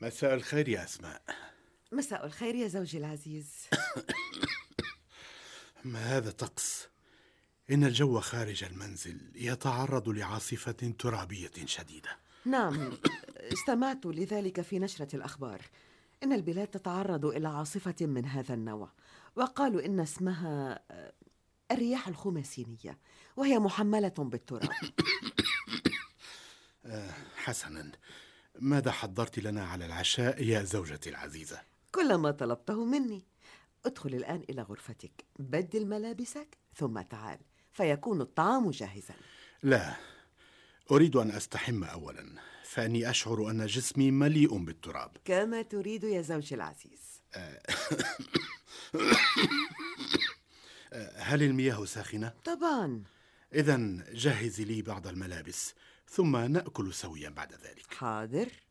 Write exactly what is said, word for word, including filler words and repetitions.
مساء الخير يا أسماء. مساء الخير يا زوجي العزيز. ما هذا طقس؟ إن الجو خارج المنزل يتعرض لعاصفة ترابية شديدة. نعم، استمعت لذلك في نشرة الأخبار. إن البلاد تتعرض إلى عاصفة من هذا النوع، وقالوا إن اسمها الرياح الخماسينية، وهي محملة بالتراب. آه حسنا، ماذا حضرت لنا على العشاء يا زوجتي العزيزة؟ كل ما طلبته مني. ادخل الآن إلى غرفتك، بدل ملابسك، ثم تعال فيكون الطعام جاهزا. لا، أريد أن أستحم أولا، فأني أشعر أن جسمي مليء بالتراب. كما تريد يا زوجي العزيز. آه هل المياه ساخنة؟ طبعا. إذن جهزي لي بعض الملابس، ثم نأكل سويا بعد ذلك. حاضر.